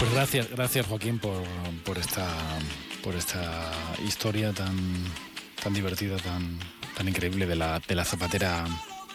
Pues gracias Joaquín por esta historia tan divertida, tan increíble de la zapatera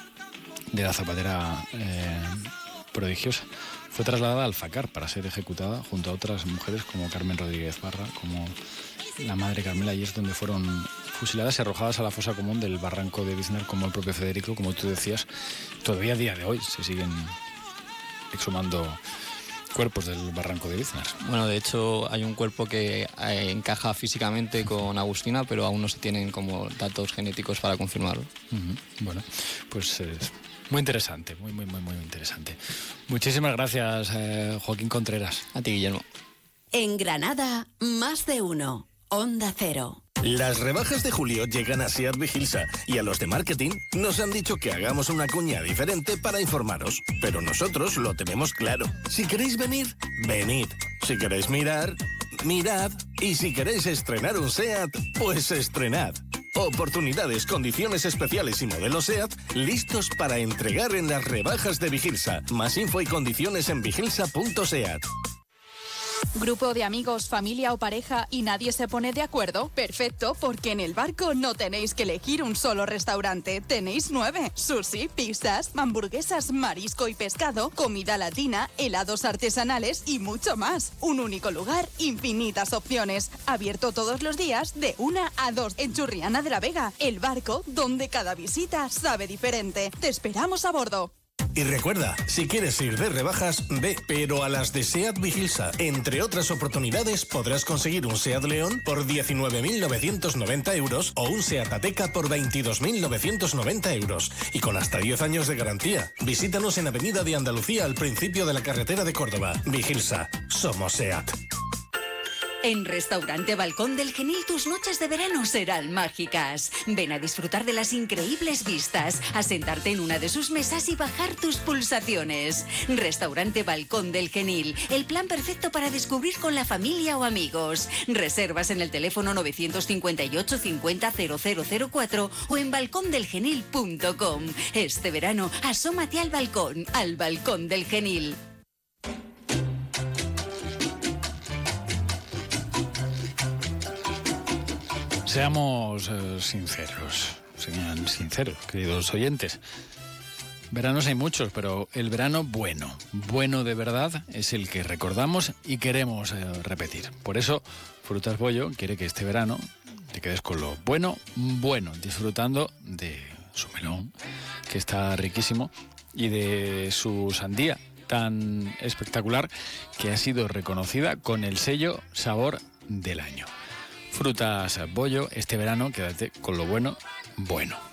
prodigiosa. Fue trasladada al Facar para ser ejecutada junto a otras mujeres como Carmen Rodríguez Barra, como la madre Carmela, y es donde fueron fusiladas y arrojadas a la fosa común del barranco de Biznar, como el propio Federico, como tú decías. Todavía a día de hoy se siguen exhumando cuerpos del barranco de Biznar. Bueno, de hecho hay un cuerpo que encaja físicamente con Agustina, pero aún no se tienen como datos genéticos para confirmarlo. Bueno, pues muy interesante, muy interesante. Muchísimas gracias, Joaquín Contreras. A ti, Guillermo. En Granada, Más de Uno, Onda Cero. Las rebajas de julio llegan a Seat Vigilsa y a los de marketing nos han dicho que hagamos una cuña diferente para informaros. Pero nosotros lo tenemos claro. Si queréis venir, venid. Si queréis mirar, mirad. Y si queréis estrenar un Seat, pues estrenad. Oportunidades, condiciones especiales y modelos Seat listos para entregar en las rebajas de Vigilsa. Más info y condiciones en vigilsa.seat. ¿Grupo de amigos, familia o pareja y nadie se pone de acuerdo? Perfecto, porque en El Barco no tenéis que elegir un solo restaurante, tenéis 9. Sushi, pizzas, hamburguesas, marisco y pescado, comida latina, helados artesanales y mucho más. Un único lugar, infinitas opciones. Abierto todos los días de 1 a 2 en Churriana de la Vega. El Barco, donde cada visita sabe diferente. Te esperamos a bordo. Y recuerda, si quieres ir de rebajas, ve, pero a las de Seat Vigilsa. Entre otras oportunidades, podrás conseguir un Seat León por 19.990 euros o un Seat Ateca por 22.990 euros. Y con hasta 10 años de garantía. Visítanos en Avenida de Andalucía, al principio de la carretera de Córdoba. Vigilsa, somos Seat. En Restaurante Balcón del Genil tus noches de verano serán mágicas. Ven a disfrutar de las increíbles vistas, a sentarte en una de sus mesas y bajar tus pulsaciones. Restaurante Balcón del Genil, el plan perfecto para descubrir con la familia o amigos. Reservas en el teléfono 958 50 0004 o en balcondelgenil.com. Este verano, asómate al Balcón del Genil. Seamos sinceros, queridos oyentes. Veranos hay muchos, pero el verano bueno de verdad, es el que recordamos y queremos repetir. Por eso, Frutas Bollo quiere que este verano te quedes con lo bueno, disfrutando de su melón, que está riquísimo, y de su sandía, tan espectacular, que ha sido reconocida con el sello Sabor del Año. Frutas Bollo, este verano quédate con lo bueno.